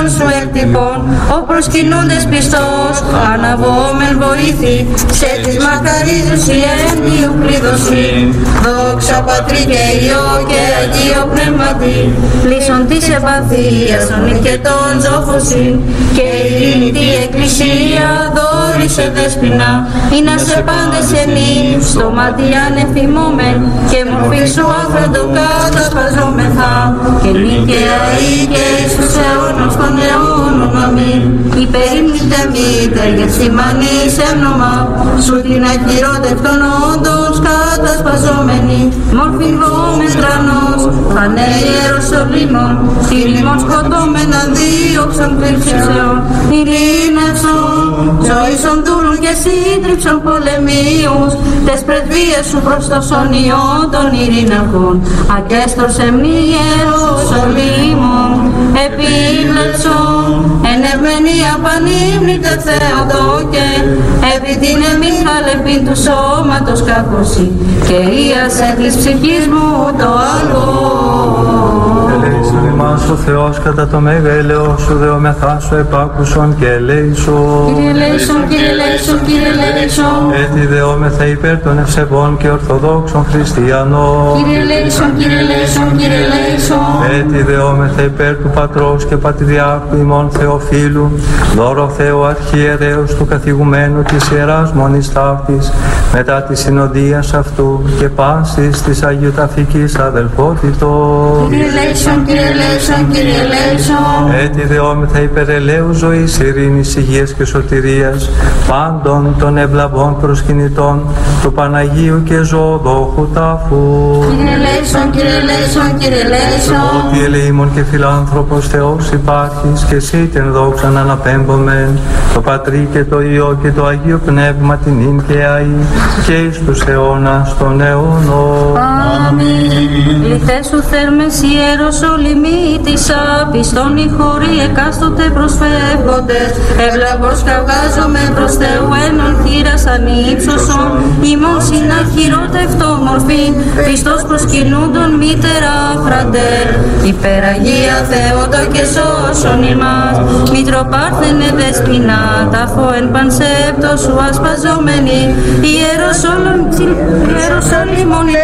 δούλων σου εκτυπών, ο προσκυνούντες πιστός, αναβόμεν βοήθη, σε της μακαρίζους η έντιου κλειδωσή. Δόξα Πατρί και Υιό και Αγίο Πνεύματι, πλήσον της εμπαθίας των οικετών ζώφωσιν, και η ειρήνητη εκκλησία δόρισε δέσποινα, ή να σε πάντες εμείς, στο μάτι ανεφημόμεν, και μορφή σου άφραντο κατασπαζόμεθα, και νίκαια ή και εις τους αιώνας των αιώνων αμήν. Υπερήμνητε μήτερ για σημανής έμνομα, σου την ακυρώτευτον όντως κατασπαζόμενη, μόρφην βόμετρανός, φανέ Ιεροσολύμων, ειρήμων σκοτώμενα δίωξαν κρύψεων, ειρήνευσον, ζωήσον δούλων και σύντριψον πολεμίους, τες πρεσβείες σου προς το σωνιό των ειρήναρχων, ακέστρωσε μη Ιεροσολύμων, επίβλεψον, ενευμένη απανήμνητε Θεοτόκε, επί την εμείς χαλεπήν του σώματος κακοσύ, και ίασε της ψυχής μου το άλλο. Ελέησον ημάς ο Θεός κατά το μεγαλείο σου, δεομεθά σου επάκουσον και ελέησον. Κύριε ελέησον, Κύριε ελέησον, Κύριε ελέησον. Έτσι δεόμεθα υπέρ των ευσεβών και ορθοδόξων χριστιανών. Κύριε ελέησον, Κύριε ελέησον, Κύριε ελέησον. Έτσι δεόμεθα υπέρ του Πατρός και Πατριάρχου ημών Θεοφύλου, δώρο Θεού Αρχιερέως του καθηγουμένου της Ιεράς Μονής Ταύτης, μετά της συνοδείας αυτού και πάσης της αγιοταφικής αδελφότητος. Κύριε ελέησον, Κύριε ελέησον, Κύριε ελέησον. Έτσι δεόμεθα υπέρ ελαίου ζωής, ειρήνης, υγείας και σωτηρίας πάντων των ευλαβών προσκυνητών του Παναγίου και ζωοδόχου τάφου. Κύριε ελέησον, Κύριε ελέησον, Κύριε ελέησον. Ότι ελεήμων και φιλάνθρωπος Θεός υπάρχεις και εσύ την δόξαν αναπέμπομεν, το Πατρί και το Υιό και το Αγίο Πνεύμα την ίν και αΐ και εις τους αιώνας των αιώνων. Αμήν. Λυθέ σου θέρμες Ιεροσολυμή της άπιστον οι χώροι εκάστοτε προσφεύγοντες, ευλαβώς καυγάζομαι προς Θεού ένων χείρας ανύψωσον, ημών συναχειρότευτο μορφή, πιστός προσκυνούντων μήτερα φραντέ. Υπεραγία Θεότο και σώσον ημάς, Μητροπάρθενε δεσποινά, τάφο εν πανσέπτο σου ασπαζόμενη, Ιεροσόλυμον